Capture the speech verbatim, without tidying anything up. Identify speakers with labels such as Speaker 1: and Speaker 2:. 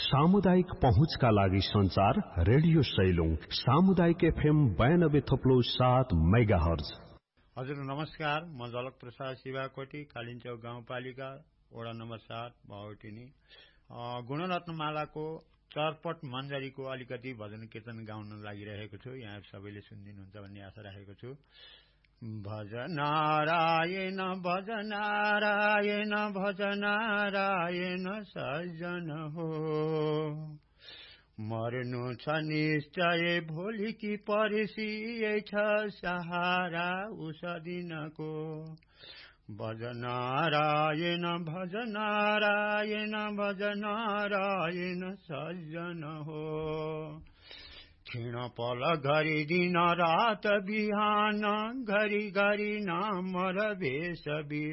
Speaker 1: सामुदायिक पहुँचका लागि संचार रेडियो सैलुङ सामुदायिक एफएम बयानब्बे थप्लो सात मेगा हर्ज।
Speaker 2: हजुर नमस्कार, म झलक प्रसाद शिवाकोटी, कालिन्चौक गाउँपालिका वडा नम्बर सात बाहुटिनी। गुणरत्न मालाको चरपट मन्जरीको अलिकति भजन कीर्तन गाउन लागिरहेको छु। यहाँ सबैले सुनिदिनुहुन्छ भन्ने आशा राखेको छु। भज नारायण भज नारायण भज नारायण सज्जन हो, मर्नु छ निश्चय भोलि कि पर्सि छ सहारा उस दिनको। भज नारायण भज नारायण भज नारायण सज्जन हो, क्षीण पल घरि दिन रात बिहान घरि घरि नाम र भेष